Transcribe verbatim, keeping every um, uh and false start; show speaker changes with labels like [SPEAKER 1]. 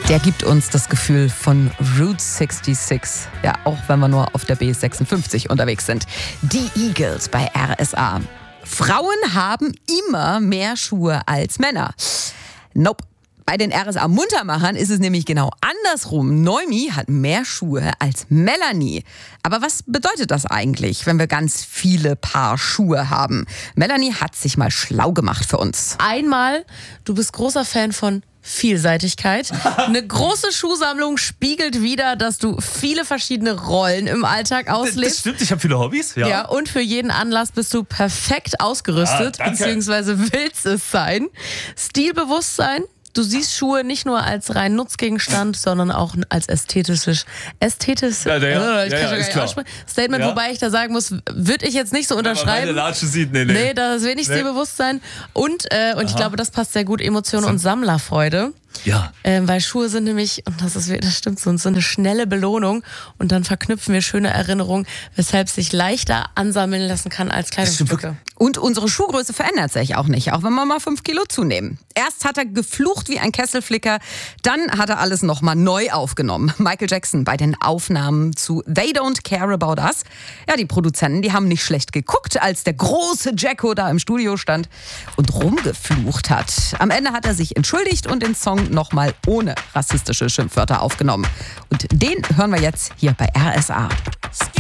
[SPEAKER 1] Der gibt uns das Gefühl von Route sechsundsechzig. Ja, auch wenn wir nur auf der B sechsundfünfzig unterwegs sind. Die Eagles bei R S A. Frauen haben immer mehr Schuhe als Männer. Nope. Bei den R S A-Muntermachern ist es nämlich genau andersrum. Noemi hat mehr Schuhe als Melanie. Aber was bedeutet das eigentlich, wenn wir ganz viele Paar Schuhe haben? Melanie hat sich mal schlau gemacht für uns.
[SPEAKER 2] Einmal, du bist großer Fan von Vielseitigkeit. Eine große Schuhsammlung spiegelt wider, dass du viele verschiedene Rollen im Alltag auslebst.
[SPEAKER 3] Das stimmt, ich habe viele Hobbys. Ja.
[SPEAKER 2] Ja, und für jeden Anlass bist du perfekt ausgerüstet,
[SPEAKER 3] Ah, danke.
[SPEAKER 2] beziehungsweise willst es sein. Stilbewusstsein. Du siehst Schuhe nicht nur als rein Nutzgegenstand, sondern auch als ästhetisches, ästhetisches
[SPEAKER 3] Ja, ja, ja,
[SPEAKER 2] ich
[SPEAKER 3] ja,
[SPEAKER 2] kann
[SPEAKER 3] ja,
[SPEAKER 2] schon gar
[SPEAKER 3] ist
[SPEAKER 2] nicht
[SPEAKER 3] klar.
[SPEAKER 2] aussprechen. Statement,
[SPEAKER 3] Ja.
[SPEAKER 2] wobei ich da sagen muss, würde ich jetzt nicht so
[SPEAKER 3] Wenn man meine
[SPEAKER 2] unterschreiben.
[SPEAKER 3] Latsche sieht, nee, nee.
[SPEAKER 2] Nee, da ist wenig
[SPEAKER 3] Nee.
[SPEAKER 2] Stilbewusstsein. Und, äh, und ich
[SPEAKER 3] Aha.
[SPEAKER 2] glaube, das passt sehr gut, Emotionen und Sammlerfreude.
[SPEAKER 3] Ja.
[SPEAKER 2] Ähm, weil Schuhe sind nämlich, und das ist, das stimmt so, so eine schnelle Belohnung und dann verknüpfen wir schöne Erinnerungen, weshalb es sich leichter ansammeln lassen kann als Kleidungsstücke.
[SPEAKER 1] Und unsere Schuhgröße verändert sich auch nicht, auch wenn wir mal fünf Kilo zunehmen. Erst hat er geflucht wie ein Kesselflicker, dann hat er alles nochmal neu aufgenommen. Michael Jackson bei den Aufnahmen zu They Don't Care About Us. Ja, die Produzenten, die haben nicht schlecht geguckt, als der große Jacko da im Studio stand und rumgeflucht hat. Am Ende hat er sich entschuldigt und den Song nochmal ohne rassistische Schimpfwörter aufgenommen. Und den hören wir jetzt hier bei R S A.